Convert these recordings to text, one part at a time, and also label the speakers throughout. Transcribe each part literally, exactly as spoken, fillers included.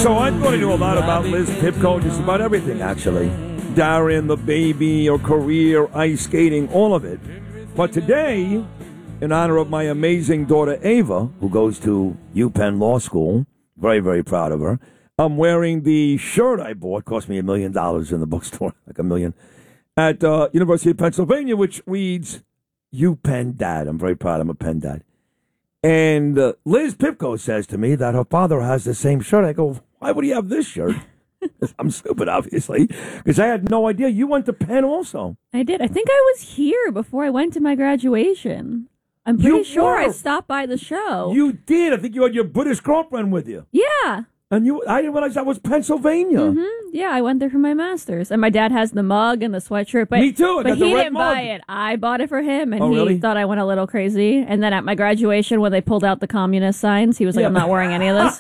Speaker 1: So I thought I knew a lot about Liz Pipko, just about everything, actually. Darren, the baby, her career, ice skating, all of it. But today, in honor of my amazing daughter, Ava, who goes to UPenn Law School, very, very proud of her, I'm wearing the shirt I bought, cost me a million dollars in the bookstore, like a million, at uh, University of Pennsylvania, which reads, UPenn Dad. I'm very proud I'm a Penn Dad. And uh, Liz Pipko says to me that her father has the same shirt. I go, why would he have this shirt? I'm stupid, obviously, because I had no idea. You went to Penn also.
Speaker 2: I did. I think I was here before I went to my graduation. I'm pretty
Speaker 1: You
Speaker 2: sure
Speaker 1: were.
Speaker 2: I stopped by the show.
Speaker 1: You did. I think you had your British girlfriend with you.
Speaker 2: Yeah.
Speaker 1: And you, I didn't realize that was Pennsylvania.
Speaker 2: Mm-hmm. Yeah, I went there for my master's. And my dad has the mug and the sweatshirt. But,
Speaker 1: Me too. I
Speaker 2: but
Speaker 1: got the
Speaker 2: he
Speaker 1: red
Speaker 2: didn't
Speaker 1: mug.
Speaker 2: buy it. I bought it for him, and
Speaker 1: Oh,
Speaker 2: he
Speaker 1: really?
Speaker 2: thought I went a little crazy. And then at my graduation, when they pulled out the communist signs, he was like,
Speaker 1: Yeah.
Speaker 2: I'm not wearing any of this.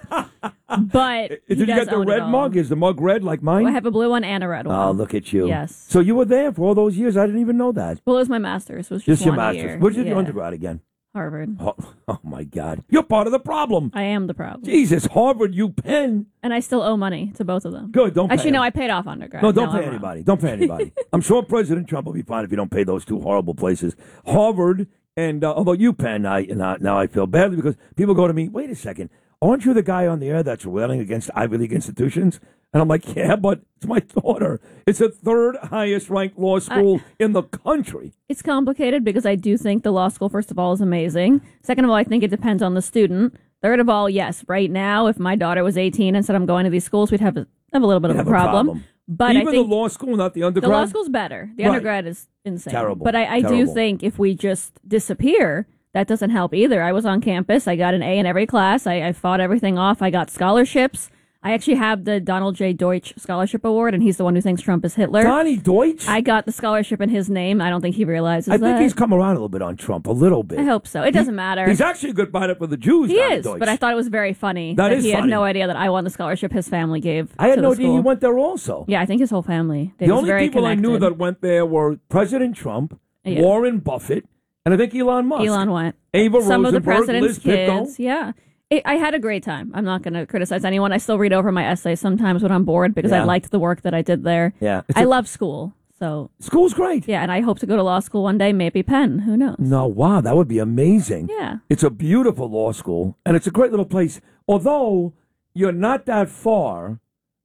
Speaker 2: But
Speaker 1: Did
Speaker 2: he
Speaker 1: you
Speaker 2: does
Speaker 1: get the
Speaker 2: own it
Speaker 1: red
Speaker 2: all.
Speaker 1: mug? Is the mug red like mine?
Speaker 2: I have a blue one and a red one.
Speaker 1: Oh, look at you.
Speaker 2: Yes.
Speaker 1: So you were there for all those years. I didn't even know that.
Speaker 2: Well, it was my master's. It was just,
Speaker 1: Just your
Speaker 2: one
Speaker 1: master's.
Speaker 2: year.
Speaker 1: Where did you
Speaker 2: Yeah.
Speaker 1: undergrad again?
Speaker 2: Harvard.
Speaker 1: Oh, oh, my God. You're part of the problem.
Speaker 2: I am the problem.
Speaker 1: Jesus, Harvard, UPenn.
Speaker 2: And I still owe money to both of them.
Speaker 1: Good, don't pay
Speaker 2: Actually, no,
Speaker 1: them.
Speaker 2: I paid off undergrad.
Speaker 1: No, don't
Speaker 2: No,
Speaker 1: pay
Speaker 2: I'm wrong.
Speaker 1: anybody. Don't pay anybody. I'm sure President Trump will be fine if you don't pay those two horrible places. Harvard and, uh, although UPenn, I, now, now I feel badly because people go to me, wait a second, aren't you the guy on the air that's railing against Ivy League institutions? And I'm like, yeah, but it's my daughter. It's the third highest ranked law school in the country.
Speaker 2: It's complicated because I do think the law school, first of all, is amazing. Second of all, I think it depends on the student. Third of all, yes, right now, if my daughter was eighteen and said I'm going to these schools, we'd have a, have a little bit of
Speaker 1: Have
Speaker 2: a
Speaker 1: a
Speaker 2: problem.
Speaker 1: problem.
Speaker 2: But
Speaker 1: Even
Speaker 2: I think
Speaker 1: the law school, not the
Speaker 2: the
Speaker 1: undergrad?
Speaker 2: law school's better. The
Speaker 1: Right.
Speaker 2: undergrad is insane.
Speaker 1: Terrible.
Speaker 2: But I, I do
Speaker 1: Terrible.
Speaker 2: think if we just disappear, that doesn't help either. I was on campus. I got an A in every class. I, I fought everything off. I got scholarships. I actually have the Donald J. Deutsch Scholarship Award, and he's the one who thinks Trump is Hitler.
Speaker 1: Donnie Deutsch?
Speaker 2: I got the scholarship in his name. I don't think he realizes
Speaker 1: I
Speaker 2: that.
Speaker 1: think he's come around a little bit on Trump, a little bit.
Speaker 2: I hope so. It doesn't matter.
Speaker 1: He's actually a good fighter for the Jews,
Speaker 2: He
Speaker 1: Donnie
Speaker 2: is,
Speaker 1: Deutsch.
Speaker 2: but I thought it was very funny
Speaker 1: That
Speaker 2: that,
Speaker 1: is
Speaker 2: he
Speaker 1: funny.
Speaker 2: had no idea that I won the scholarship his family gave.
Speaker 1: I had
Speaker 2: to
Speaker 1: no
Speaker 2: the
Speaker 1: idea he
Speaker 2: school.
Speaker 1: went there also.
Speaker 2: Yeah, I think his whole family. They
Speaker 1: The
Speaker 2: was
Speaker 1: only
Speaker 2: very
Speaker 1: people I knew
Speaker 2: connected.
Speaker 1: that went there were President Trump,
Speaker 2: Yeah.
Speaker 1: Warren Buffett, and I think Elon Musk.
Speaker 2: Elon went.
Speaker 1: Ava
Speaker 2: Some of the
Speaker 1: Rosenberg,
Speaker 2: president's
Speaker 1: Liz Pipko.
Speaker 2: kids. Yeah. It, I had a great time. I'm not going to criticize anyone. I still read over my essays sometimes when I'm bored because
Speaker 1: Yeah.
Speaker 2: I liked the work that I did there.
Speaker 1: Yeah. It's
Speaker 2: I
Speaker 1: a-
Speaker 2: love school. So,
Speaker 1: School's great.
Speaker 2: yeah, and I hope to go to law school one day, maybe Penn. Who knows?
Speaker 1: No, wow, that would be amazing.
Speaker 2: Yeah.
Speaker 1: It's a beautiful law school, and it's a great little place. Although you're not that far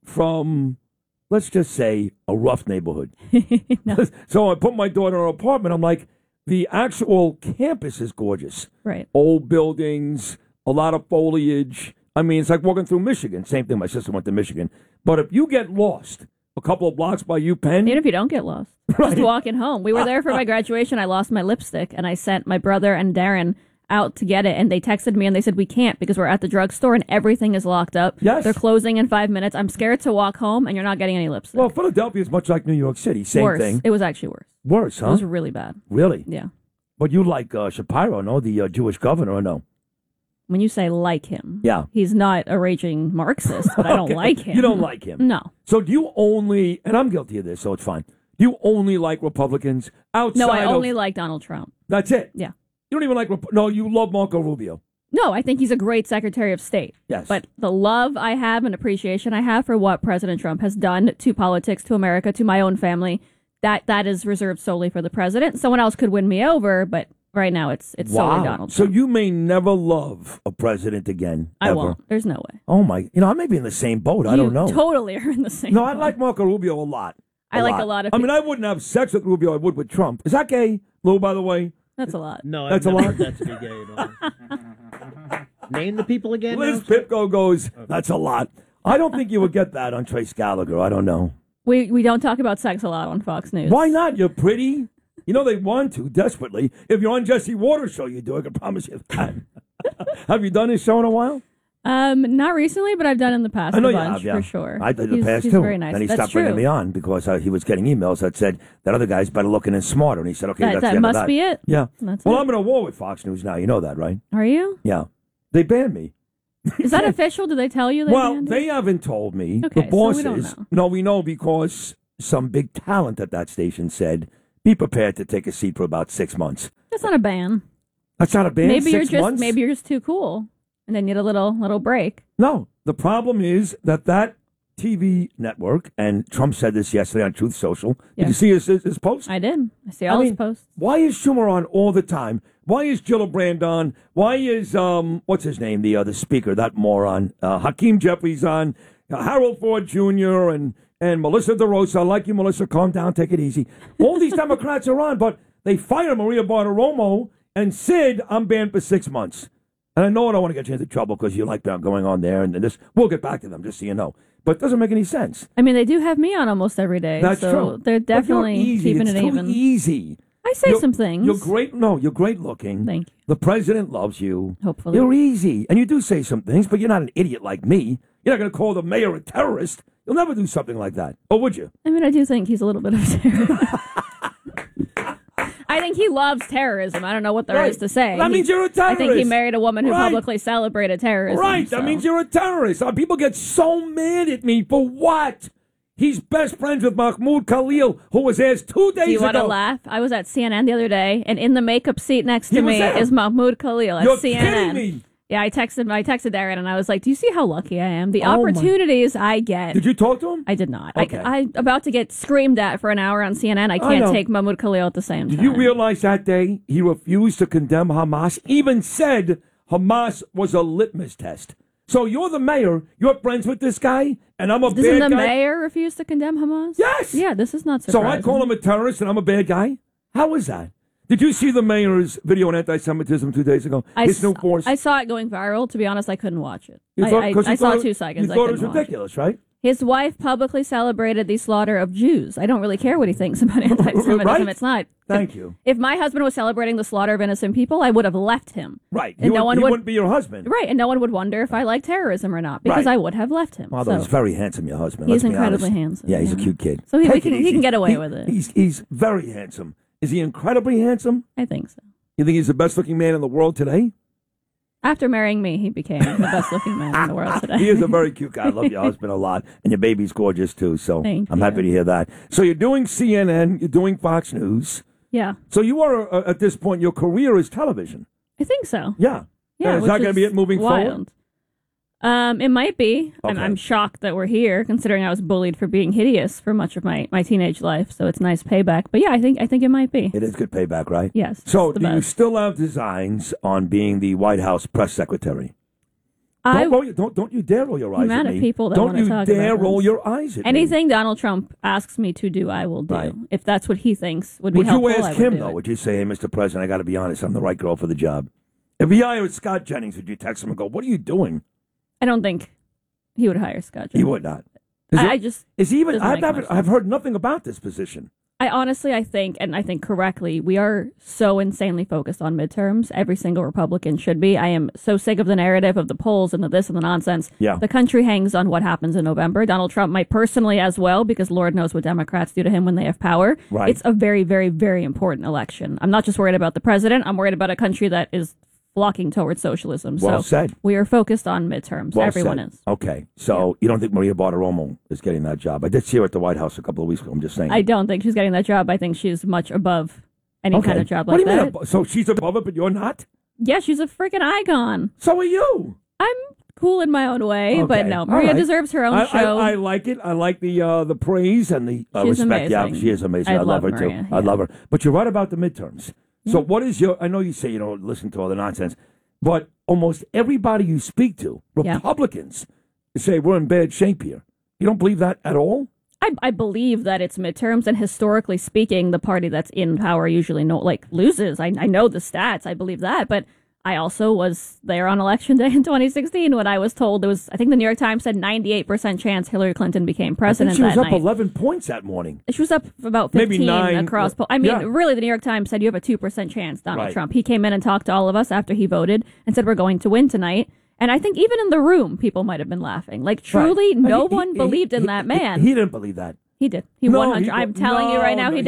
Speaker 1: from, let's just say, a rough neighborhood.
Speaker 2: No.
Speaker 1: So I put my daughter in an apartment. I'm like, the actual campus is gorgeous.
Speaker 2: Right.
Speaker 1: Old buildings, a lot of foliage. I mean, it's like walking through Michigan. Same thing. My sister went to Michigan. But if you get lost a couple of blocks by UPenn,
Speaker 2: Even if you don't get lost,
Speaker 1: Right.
Speaker 2: just walking home. We were there for my graduation. I lost my lipstick, and I sent my brother and Darren out to get it, and they texted me and they said, we can't because we're at the drugstore and everything is locked up.
Speaker 1: Yes.
Speaker 2: They're closing in five minutes. I'm scared to walk home, and you're not getting any lipstick.
Speaker 1: well, Philadelphia is much like New York City. Same
Speaker 2: worse.
Speaker 1: thing.
Speaker 2: It was actually worse.
Speaker 1: Worse,
Speaker 2: It
Speaker 1: huh?
Speaker 2: was really bad.
Speaker 1: Really?
Speaker 2: Yeah.
Speaker 1: But you like uh, Shapiro, no? The uh, Jewish governor, or no?
Speaker 2: When you say like him,
Speaker 1: Yeah.
Speaker 2: he's not a raging Marxist, but I don't
Speaker 1: Okay.
Speaker 2: like him.
Speaker 1: You don't like him?
Speaker 2: No.
Speaker 1: So do you only, and I'm guilty of this, so it's fine. Do you only like Republicans outside
Speaker 2: No, I
Speaker 1: of-
Speaker 2: only like Donald Trump.
Speaker 1: That's it?
Speaker 2: Yeah.
Speaker 1: You don't even like, Rep- no, you love Marco Rubio.
Speaker 2: No, I think he's a great Secretary of State.
Speaker 1: Yes.
Speaker 2: But the love I have and appreciation I have for what President Trump has done to politics, to America, to my own family, that that is reserved solely for the president. Someone else could win me over, but right now it's it's solely Donald
Speaker 1: So
Speaker 2: Trump.
Speaker 1: you may never love a president again,
Speaker 2: I
Speaker 1: ever.
Speaker 2: won't. There's no way.
Speaker 1: Oh, my. You know, I may be in the same boat. I
Speaker 2: You
Speaker 1: don't know.
Speaker 2: totally are in the same
Speaker 1: No, I
Speaker 2: boat.
Speaker 1: like Marco Rubio a lot.
Speaker 2: I like a lot of
Speaker 1: I mean,
Speaker 2: peop-
Speaker 1: I wouldn't have sex with Rubio. I would with Trump. Is that gay, Lou, by the way?
Speaker 2: That's a lot.
Speaker 3: No,
Speaker 1: That's
Speaker 3: I've
Speaker 1: a
Speaker 3: never
Speaker 1: lot.
Speaker 3: heard that to be gay at all. Name the people again.
Speaker 1: Liz
Speaker 3: now?
Speaker 1: Pipko goes, that's a lot. I don't think you would get that on Trace Gallagher. I don't know.
Speaker 2: We we don't talk about sex a lot on Fox News.
Speaker 1: Why not? You're pretty. You know they want to, desperately. If you're on Jesse Waters' show, you do. I can promise you that. Have you done his show in a while?
Speaker 2: Um, not recently, but I've done in the past
Speaker 1: I know
Speaker 2: a
Speaker 1: you
Speaker 2: bunch,
Speaker 1: have, yeah.
Speaker 2: for sure.
Speaker 1: I did in the
Speaker 2: He's-
Speaker 1: past,
Speaker 2: he's
Speaker 1: too.
Speaker 2: very nice.
Speaker 1: Then he
Speaker 2: That's
Speaker 1: stopped
Speaker 2: true.
Speaker 1: bringing me on because uh, he was getting emails that said that other guy's better looking and smarter. And he said, okay,
Speaker 2: That-
Speaker 1: that's
Speaker 2: that
Speaker 1: the end
Speaker 2: must
Speaker 1: of that.
Speaker 2: be it?
Speaker 1: Yeah.
Speaker 2: That's
Speaker 1: well,
Speaker 2: it.
Speaker 1: I'm in a war with Fox News now. You know that, right?
Speaker 2: Are you?
Speaker 1: Yeah. They banned me.
Speaker 2: Is that official? Did they tell you they
Speaker 1: Well,
Speaker 2: banned it?
Speaker 1: they haven't told me.
Speaker 2: Okay,
Speaker 1: the
Speaker 2: so
Speaker 1: bosses.
Speaker 2: we don't know.
Speaker 1: No, we know because some big talent at that station said, be prepared to take a seat for about six months.
Speaker 2: That's not a ban.
Speaker 1: That's not a ban.
Speaker 2: Maybe
Speaker 1: six
Speaker 2: you're just
Speaker 1: months?
Speaker 2: maybe you're just too cool, and then you need a little little break.
Speaker 1: No, The problem is that that T V network, and Trump said this yesterday on Truth Social.
Speaker 2: Yeah.
Speaker 1: Did you see his, his, his post?
Speaker 2: I did. I see all
Speaker 1: I
Speaker 2: his
Speaker 1: mean,
Speaker 2: posts.
Speaker 1: Why is Schumer on all the time? Why is Gillibrand on? Why is, um, what's his name, the uh, the speaker, that moron, uh, Hakeem Jeffries on, uh, Harold Ford Junior, and, and Melissa DeRosa. I like you, Melissa. Calm down. Take it easy. All these Democrats are on, but they fire Maria Bartiromo and Sid, I'm banned for six months. And I know I don't want to get you into trouble because you like that going on there, and this. We'll get back to them, just so you know. But it doesn't make any sense.
Speaker 2: I mean, they do have me on almost every day.
Speaker 1: That's
Speaker 2: so
Speaker 1: true.
Speaker 2: They're
Speaker 1: But you're
Speaker 2: definitely
Speaker 1: easy.
Speaker 2: keeping
Speaker 1: it's
Speaker 2: it
Speaker 1: too
Speaker 2: even.
Speaker 1: easy.
Speaker 2: I say
Speaker 1: You're-
Speaker 2: some things.
Speaker 1: You're great. No, you're great looking.
Speaker 2: Thank you.
Speaker 1: The president loves you.
Speaker 2: Hopefully.
Speaker 1: You're easy. And you do say some things, but you're not an idiot like me. You're not going to call the mayor a terrorist. You'll never do something like that. Or would you?
Speaker 2: I mean, I do think he's a little bit of a terrorist. I think he loves terrorism. I don't know what there is
Speaker 1: Right.
Speaker 2: to say.
Speaker 1: That
Speaker 2: He-
Speaker 1: means you're a terrorist.
Speaker 2: I think he married a woman who
Speaker 1: Right.
Speaker 2: publicly celebrated terrorism.
Speaker 1: Right.
Speaker 2: so.
Speaker 1: That means you're a terrorist. Uh, people get so mad at me for what? He's best friends with Mahmoud Khalil, who was asked two days
Speaker 2: Do you
Speaker 1: ago.
Speaker 2: want to laugh? I was at C N N the other day, and in the makeup seat next
Speaker 1: He
Speaker 2: to
Speaker 1: was
Speaker 2: me
Speaker 1: there.
Speaker 2: is Mahmoud Khalil at
Speaker 1: You're
Speaker 2: C N N.
Speaker 1: kidding me.
Speaker 2: Yeah, I texted I texted Darren, and I was like, "Do you see how lucky I am? The
Speaker 1: Oh, my-
Speaker 2: opportunities I get."
Speaker 1: Did you talk to him?
Speaker 2: I did not.
Speaker 1: Okay.
Speaker 2: I, I about to get screamed at for an hour on C N N. I can't
Speaker 1: know.
Speaker 2: take Mahmoud Khalil at the same
Speaker 1: Did
Speaker 2: time.
Speaker 1: you realize that day he refused to condemn Hamas, even said Hamas was a litmus test? So you're the mayor, you're friends with this guy, and I'm a
Speaker 2: Doesn't
Speaker 1: bad
Speaker 2: the
Speaker 1: guy?
Speaker 2: mayor refuse to condemn Hamas?
Speaker 1: Yes!
Speaker 2: Yeah, this is not
Speaker 1: So
Speaker 2: surprising.
Speaker 1: I call him a terrorist and I'm a bad guy? How is that? Did you see the mayor's video on anti-Semitism two days ago?
Speaker 2: I
Speaker 1: His new
Speaker 2: saw,
Speaker 1: force?
Speaker 2: I saw it going viral. To be honest, I couldn't watch it.
Speaker 1: You
Speaker 2: I,
Speaker 1: thought-
Speaker 2: I,
Speaker 1: 'cause you
Speaker 2: I saw
Speaker 1: thought it-
Speaker 2: two seconds.
Speaker 1: You
Speaker 2: I
Speaker 1: thought it
Speaker 2: couldn't
Speaker 1: was
Speaker 2: watch it.
Speaker 1: ridiculous, right?
Speaker 2: His wife publicly celebrated the slaughter of Jews. I don't really care what he thinks about anti-Semitism.
Speaker 1: Right?
Speaker 2: It's not.
Speaker 1: Thank
Speaker 2: if,
Speaker 1: you.
Speaker 2: If my husband was celebrating the slaughter of innocent people, I would have left him.
Speaker 1: Right.
Speaker 2: And
Speaker 1: he
Speaker 2: no
Speaker 1: would,
Speaker 2: one
Speaker 1: he
Speaker 2: would.
Speaker 1: wouldn't be your husband.
Speaker 2: Right, and no one would wonder if I like terrorism or not because
Speaker 1: Right.
Speaker 2: I would have left him.
Speaker 1: Although
Speaker 2: so.
Speaker 1: he's very handsome, your husband.
Speaker 2: He's
Speaker 1: let's be
Speaker 2: incredibly
Speaker 1: honest.
Speaker 2: handsome,
Speaker 1: Yeah, he's a
Speaker 2: yeah.
Speaker 1: cute kid.
Speaker 2: So he- we
Speaker 1: Take it
Speaker 2: can- he
Speaker 1: easy.
Speaker 2: can get away
Speaker 1: He-
Speaker 2: with it.
Speaker 1: He's, he's very handsome. Is he incredibly handsome?
Speaker 2: I think so.
Speaker 1: You think he's the best-looking man in the world today?
Speaker 2: After marrying me, he became the best-looking man in the world today.
Speaker 1: He is a very cute guy. I love your husband a lot. And your baby's gorgeous, too. So
Speaker 2: Thank
Speaker 1: I'm
Speaker 2: you.
Speaker 1: happy to hear that. So you're doing C N N. You're doing Fox News.
Speaker 2: Yeah,
Speaker 1: So you are, uh, at this point, your career is television.
Speaker 2: I think so.
Speaker 1: Yeah.
Speaker 2: Yeah,
Speaker 1: Uh, is
Speaker 2: which
Speaker 1: that going to be it moving
Speaker 2: wild.
Speaker 1: forward?
Speaker 2: Um, it might be. I'm,
Speaker 1: Okay.
Speaker 2: I'm shocked that we're here, considering I was bullied for being hideous for much of my, my teenage life. So it's nice payback. But yeah, I think I think it might be.
Speaker 1: It is good payback, right?
Speaker 2: Yes.
Speaker 1: So
Speaker 2: it's the
Speaker 1: do you
Speaker 2: best.
Speaker 1: still have designs on being the White House press secretary?
Speaker 2: I,
Speaker 1: Don't, roll your, don't, don't you dare roll your eyes
Speaker 2: amount
Speaker 1: at
Speaker 2: of
Speaker 1: me.
Speaker 2: people that
Speaker 1: don't
Speaker 2: wanna
Speaker 1: you
Speaker 2: talk
Speaker 1: dare
Speaker 2: about
Speaker 1: roll
Speaker 2: this.
Speaker 1: your eyes at me.
Speaker 2: anything Donald Trump asks me to do, I will do.
Speaker 1: Right.
Speaker 2: If that's what he thinks would be
Speaker 1: Would
Speaker 2: helpful,
Speaker 1: you
Speaker 2: I
Speaker 1: ask
Speaker 2: would
Speaker 1: him,
Speaker 2: do
Speaker 1: though?
Speaker 2: it.
Speaker 1: Would you say, hey, Mister President, I got to be honest, I'm the right girl for the job? If he hired Scott Jennings, would you text him and go, what are you doing?
Speaker 2: I don't think he would hire Scott.
Speaker 1: He
Speaker 2: Jennings.
Speaker 1: would not. Is,
Speaker 2: I,
Speaker 1: it-
Speaker 2: I just
Speaker 1: is he even,
Speaker 2: doesn't
Speaker 1: I've,
Speaker 2: make
Speaker 1: never,
Speaker 2: much
Speaker 1: I've
Speaker 2: sense.
Speaker 1: heard nothing about this position.
Speaker 2: I honestly, I think, and I think correctly, we are so insanely focused on midterms. Every single Republican should be. I am so sick of the narrative of the polls and the this and the nonsense.
Speaker 1: Yeah.
Speaker 2: The country hangs on what happens in November. Donald Trump might personally as well, because Lord knows what Democrats do to him when they have power.
Speaker 1: Right.
Speaker 2: It's a very, very, very important election. I'm not just worried about the president. I'm worried about a country that is flocking towards socialism.
Speaker 1: Well
Speaker 2: so
Speaker 1: said.
Speaker 2: we are focused on midterms.
Speaker 1: Well
Speaker 2: Everyone
Speaker 1: said.
Speaker 2: is.
Speaker 1: Okay, so you don't think Maria Bartiromo is getting that job? I did see her at the White House a couple of weeks ago. I'm just saying.
Speaker 2: I don't think she's getting that job. I think she's much above any
Speaker 1: okay.
Speaker 2: kind of job
Speaker 1: what
Speaker 2: like
Speaker 1: do you
Speaker 2: that.
Speaker 1: mean? abo- So she's above it, but you're not?
Speaker 2: Yeah, she's a freaking icon.
Speaker 1: So are you.
Speaker 2: I'm cool in my own way, but
Speaker 1: Okay.
Speaker 2: no,
Speaker 1: All
Speaker 2: Maria
Speaker 1: right.
Speaker 2: deserves her own
Speaker 1: I,
Speaker 2: show.
Speaker 1: I, I like it. I like the uh, the praise and the uh,
Speaker 2: She's
Speaker 1: respect. Yeah,
Speaker 2: amazing.
Speaker 1: she is amazing.
Speaker 2: I
Speaker 1: I, love
Speaker 2: love
Speaker 1: her
Speaker 2: Maria,
Speaker 1: too. I
Speaker 2: yeah.
Speaker 1: love her. But you're right about the midterms. So what is your? I know you say you don't listen to all the nonsense, but almost everybody you speak to,
Speaker 2: Yeah.
Speaker 1: Republicans, say we're in bad shape here. You don't believe that at all?
Speaker 2: I, I believe that it's midterms, and historically speaking, the party that's in power usually no like loses. I I know the stats. I believe that, but I also was there on election day in twenty sixteen when I was told there was. I think the New York Times said ninety-eight percent chance Hillary Clinton became
Speaker 1: I
Speaker 2: president
Speaker 1: think she was
Speaker 2: that
Speaker 1: up
Speaker 2: night.
Speaker 1: eleven points that morning.
Speaker 2: She was up about
Speaker 1: Maybe
Speaker 2: fifteen
Speaker 1: nine.
Speaker 2: across. Po- I mean,
Speaker 1: Yeah.
Speaker 2: really, the New York Times said you have a two percent chance, Donald
Speaker 1: Right.
Speaker 2: Trump. He came in and talked to all of us after he voted and said we're going to win tonight. And I think even in the room, people might have been laughing. Like, truly,
Speaker 1: Right.
Speaker 2: no
Speaker 1: He-
Speaker 2: one
Speaker 1: he-
Speaker 2: believed in
Speaker 1: he-
Speaker 2: that
Speaker 1: he-
Speaker 2: man.
Speaker 1: He, didn't believe that.
Speaker 2: He did. He
Speaker 1: No,
Speaker 2: one hundred.
Speaker 1: he-
Speaker 2: I'm telling you
Speaker 1: no,
Speaker 2: right now,
Speaker 1: no,
Speaker 2: he
Speaker 1: he-
Speaker 2: did.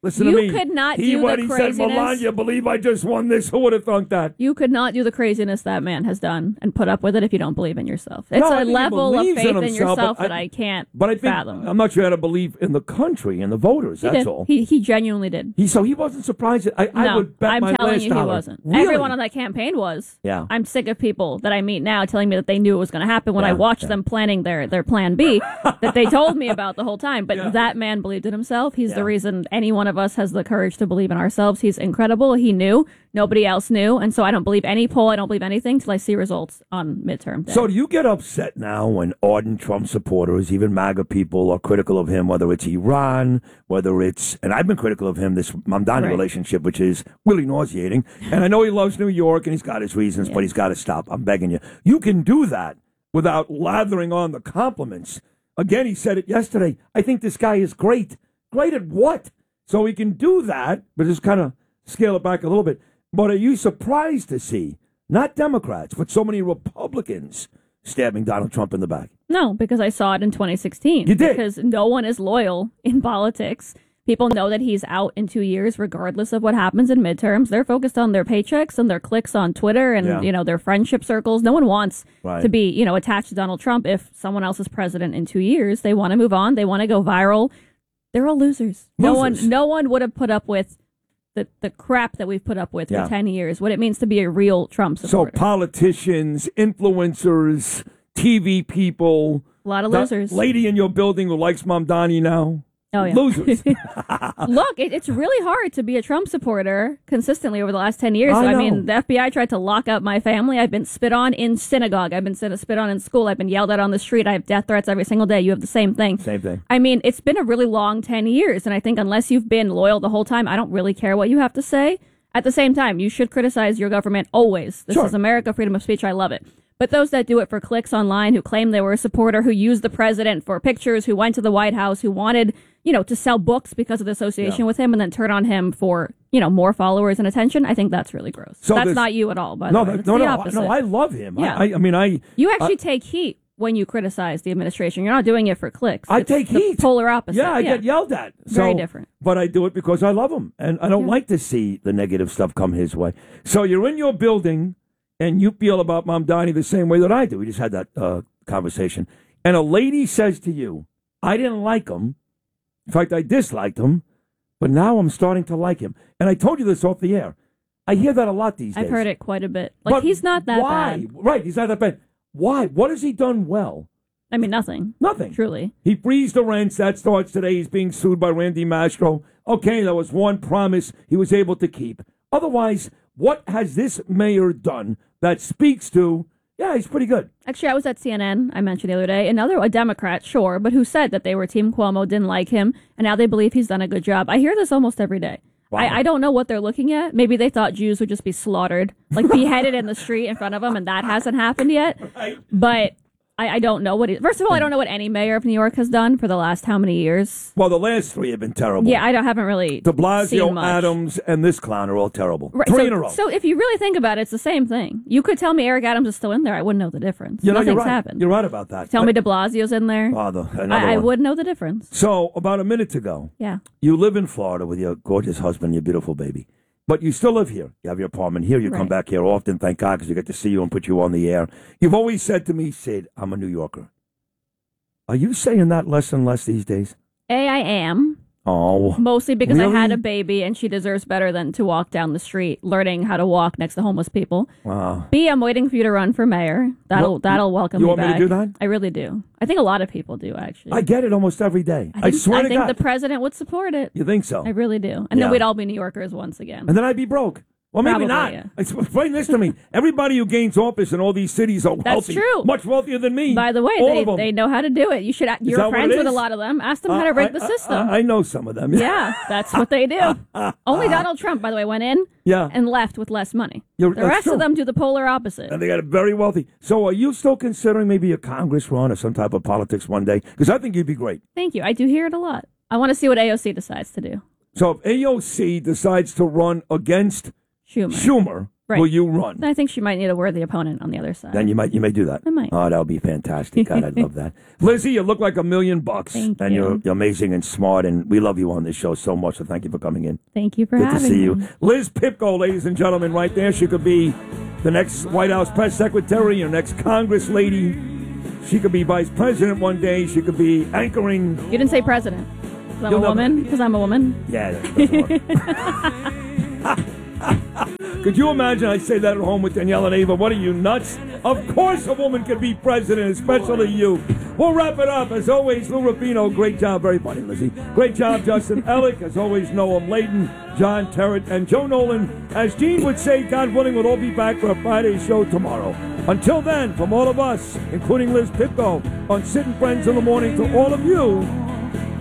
Speaker 1: Listen
Speaker 2: You
Speaker 1: to me.
Speaker 2: could not
Speaker 1: he,
Speaker 2: do the
Speaker 1: when he said,
Speaker 2: craziness.
Speaker 1: Melania, believe I just won this, who would have thunk that?
Speaker 2: You could not do the craziness that man has done and put up with it if you don't believe in yourself. It's
Speaker 1: No, I
Speaker 2: a
Speaker 1: think he
Speaker 2: level of
Speaker 1: believes
Speaker 2: faith
Speaker 1: in
Speaker 2: in,
Speaker 1: himself,
Speaker 2: yourself
Speaker 1: but I-
Speaker 2: that I can't
Speaker 1: But I think,
Speaker 2: fathom.
Speaker 1: I'm not sure how to believe in the country and the voters,
Speaker 2: he
Speaker 1: that's
Speaker 2: did.
Speaker 1: all.
Speaker 2: He, he genuinely did.
Speaker 1: He, so he wasn't surprised. I, I
Speaker 2: no,
Speaker 1: would bet
Speaker 2: I'm
Speaker 1: my
Speaker 2: telling
Speaker 1: last
Speaker 2: you
Speaker 1: dollar.
Speaker 2: he wasn't.
Speaker 1: Really?
Speaker 2: Everyone on that campaign was.
Speaker 1: Yeah.
Speaker 2: I'm sick of people that I meet now telling me that they knew it was going to happen when
Speaker 1: Yeah,
Speaker 2: I watched
Speaker 1: yeah.
Speaker 2: them planning their, their plan B that they told me about the whole time. But
Speaker 1: Yeah.
Speaker 2: that man believed in himself. He's
Speaker 1: Yeah.
Speaker 2: the reason any one of us has the courage to believe in ourselves. He's incredible. He knew. Nobody else knew. And so I don't believe any poll. I don't believe anything till I see results on midterm day.
Speaker 1: So do you get upset now when ardent Trump supporters, even MAGA people, are critical of him, whether it's Iran, whether it's, and I've been critical of him, this Mamdani
Speaker 2: Right.
Speaker 1: relationship, which is really nauseating. And I know he loves New York and he's got his reasons,
Speaker 2: Yeah.
Speaker 1: but he's got to stop. I'm begging you. You can do that without lathering on the compliments. Again, he said it yesterday. I think this guy is great. Great at what? So he can do that, but just kind of scale it back a little bit. But are you surprised to see, not Democrats, but so many Republicans stabbing Donald Trump in the back?
Speaker 2: No, because I saw it in twenty sixteen.
Speaker 1: You did?
Speaker 2: Because no one is loyal in politics. People know that he's out in two years, regardless of what happens in midterms. They're focused on their paychecks and their clicks on Twitter and,
Speaker 1: Yeah.
Speaker 2: you know, their friendship circles. No one wants
Speaker 1: Right.
Speaker 2: to be, you know, attached to Donald Trump if someone else is president in two years. They want to move on. They want to go viral. They're all losers. No
Speaker 1: Losers.
Speaker 2: one, no one would have put up with the, the crap that we've put up with
Speaker 1: Yeah.
Speaker 2: for ten years, what it means to be a real Trump
Speaker 1: So
Speaker 2: supporter.
Speaker 1: politicians, influencers, T V people.
Speaker 2: a lot of
Speaker 1: the
Speaker 2: losers.
Speaker 1: lady in your building who likes Mamdani now.
Speaker 2: Oh, yeah.
Speaker 1: Losers.
Speaker 2: Look, it, it's really hard to be a Trump supporter consistently over the last ten years.
Speaker 1: I
Speaker 2: I,
Speaker 1: know.
Speaker 2: mean, the F B I tried to lock up my family. I've been spit on in synagogue. I've been spit spit on in school. I've been yelled at on the street. I have death threats every single day. You have the same thing.
Speaker 1: Same thing.
Speaker 2: I mean, it's been a really long ten years. And I think unless you've been loyal the whole time, I don't really care what you have to say. At the same time, you should criticize your government always. This
Speaker 1: Sure.
Speaker 2: is America, freedom of speech. I love it. But those that do it for clicks online, who claim they were a supporter, who used the president for pictures, who went to the White House, who wanted, you know, to sell books because of the association
Speaker 1: Yeah.
Speaker 2: with him and then turn on him for, you know, more followers and attention, I think that's really gross.
Speaker 1: So
Speaker 2: that's
Speaker 1: this-
Speaker 2: not you at all, by
Speaker 1: No,
Speaker 2: the way.
Speaker 1: that-
Speaker 2: It's
Speaker 1: no,
Speaker 2: the
Speaker 1: no,
Speaker 2: opposite.
Speaker 1: no. I love him.
Speaker 2: Yeah.
Speaker 1: I, I, I mean, I.
Speaker 2: you actually take heat when you criticize the administration. You're not doing it for clicks.
Speaker 1: I
Speaker 2: It's
Speaker 1: take
Speaker 2: the
Speaker 1: heat.
Speaker 2: polar opposite.
Speaker 1: Yeah, I get yelled at. So,
Speaker 2: Very different.
Speaker 1: But I do it because I love him, and I don't
Speaker 2: Yeah.
Speaker 1: like to see the negative stuff come his way. So you're in your building, and you feel about Mamdani the same way that I do. We just had that uh, conversation, and a lady says to you, "I didn't like him. In fact, I disliked him, but now I'm starting to like him." And I told you this off the air. I hear that a lot these days.
Speaker 2: I've heard it quite a bit. Like,
Speaker 1: But
Speaker 2: he's not that
Speaker 1: why?
Speaker 2: bad.
Speaker 1: Right, he's not that bad. Why? What has he done well?
Speaker 2: I mean, nothing.
Speaker 1: Nothing.
Speaker 2: Truly.
Speaker 1: He frees the rents. That starts today. He's being sued by Randy Mastro. Okay, that was one promise he was able to keep. Otherwise, what has this mayor done that speaks to, yeah, he's pretty good?
Speaker 2: Actually, I was at C N N, I mentioned the other day, another, a Democrat, sure, but who said that they were Team Cuomo, didn't like him, and now they believe he's done a good job. I hear this almost every day.
Speaker 1: Wow.
Speaker 2: I, I don't know what they're looking at. Maybe they thought Jews would just be slaughtered, like beheaded in the street in front of them, and that hasn't happened yet.
Speaker 1: Right.
Speaker 2: But I, I don't know what he, first of all, I don't know what any mayor of New York has done for the last how many years.
Speaker 1: Well, the last three have been terrible.
Speaker 2: Yeah, I don't, haven't really
Speaker 1: De
Speaker 2: seen
Speaker 1: Blasio,
Speaker 2: much.
Speaker 1: Adams, and this clown are all terrible.
Speaker 2: Right,
Speaker 1: Three
Speaker 2: so,
Speaker 1: in a row.
Speaker 2: So if you really think about it, it's the same thing. You could tell me Eric Adams is still in there. I wouldn't know the difference.
Speaker 1: you know,
Speaker 2: Nothing's
Speaker 1: you're right.
Speaker 2: happened.
Speaker 1: You're right about that.
Speaker 2: Tell me De Blasio's in there.
Speaker 1: Oh, the, another
Speaker 2: I, I
Speaker 1: one.
Speaker 2: would know the difference.
Speaker 1: So, about a minute ago,
Speaker 2: Yeah.
Speaker 1: you live in Florida with your gorgeous husband, your beautiful baby. But you still live here. You have your apartment here. You come
Speaker 2: Right.
Speaker 1: back here often, thank God, because you get to see you and put you on the air. You've always said to me, Sid, I'm a New Yorker. Are you saying that less and less these days?
Speaker 2: A, I am.
Speaker 1: Oh.
Speaker 2: Mostly because I had
Speaker 1: Really?
Speaker 2: a baby and she deserves better than to walk down the street learning how to walk next to homeless people.
Speaker 1: Wow.
Speaker 2: B, I'm waiting for you to run for mayor. That'll
Speaker 1: What?
Speaker 2: that'll welcome
Speaker 1: You
Speaker 2: me
Speaker 1: want me to
Speaker 2: back.
Speaker 1: do that?
Speaker 2: I really do. I think a lot of people do, actually.
Speaker 1: I get it almost every day. I,
Speaker 2: think,
Speaker 1: swear
Speaker 2: I
Speaker 1: to
Speaker 2: think
Speaker 1: God.
Speaker 2: the president would support it.
Speaker 1: You think so?
Speaker 2: I really do. And
Speaker 1: Yeah.
Speaker 2: then we'd all be New Yorkers once again.
Speaker 1: And then I'd be broke. Well, maybe
Speaker 2: Probably,
Speaker 1: not.
Speaker 2: yeah.
Speaker 1: Explain this to me. Everybody who gains office in all these cities are wealthy.
Speaker 2: true.
Speaker 1: Much wealthier than me.
Speaker 2: By the way,
Speaker 1: all
Speaker 2: they,
Speaker 1: of them.
Speaker 2: they know how to do it. You should.
Speaker 1: that
Speaker 2: You're
Speaker 1: what
Speaker 2: friends
Speaker 1: it
Speaker 2: with a
Speaker 1: is?
Speaker 2: lot of them. Ask them how
Speaker 1: Uh,
Speaker 2: to rig
Speaker 1: I-
Speaker 2: the
Speaker 1: I-
Speaker 2: system.
Speaker 1: I, I know some of them.
Speaker 2: yeah, that's what they do. Only Donald Trump, by the way, went in
Speaker 1: Yeah.
Speaker 2: and left with less money.
Speaker 1: You're-
Speaker 2: the
Speaker 1: that's
Speaker 2: rest
Speaker 1: true.
Speaker 2: of them do the polar opposite.
Speaker 1: And they got it very wealthy. So are you still considering maybe a Congress run or some type of politics one day? Because I think you'd be great.
Speaker 2: Thank you. I do hear it a lot. I want to see what A O C decides to do.
Speaker 1: So if A O C decides to run against
Speaker 2: Schumer.
Speaker 1: Schumer,
Speaker 2: Right.
Speaker 1: will you run?
Speaker 2: I think she might need a worthy opponent on the other side.
Speaker 1: Then you might you may do that.
Speaker 2: I might.
Speaker 1: Oh, that would be fantastic. God, I'd love that. Lizzie, you look like a million bucks.
Speaker 2: Thank
Speaker 1: and
Speaker 2: you.
Speaker 1: you're, you're amazing and smart, and we love you on this show so much, so thank you for coming in.
Speaker 2: Thank you for
Speaker 1: Good
Speaker 2: having
Speaker 1: to see
Speaker 2: me.
Speaker 1: you. Liz Pipko, ladies and gentlemen, right there. She could be the next White House press secretary, your next Congress lady. She could be vice president one day. She could be anchoring.
Speaker 2: You didn't say president. Because I'm
Speaker 1: You'll
Speaker 2: a
Speaker 1: never-
Speaker 2: woman. Because I'm a woman.
Speaker 1: Yeah, that doesn't work. Could you imagine I say that at home with Danielle and Ava? What are you, nuts? Of course a woman could be president, especially you. We'll wrap it up. As always, Lou Rubino, great job. Very funny, Lizzie. Great job, Justin Ellick. As always, Noam Layden, John Terrett, and Joe Nolan. As Gene would say, God willing, we'll all be back for a Friday show tomorrow. Until then, from all of us, including Liz Pipko, on Sid and Friends in the Morning, to all of you,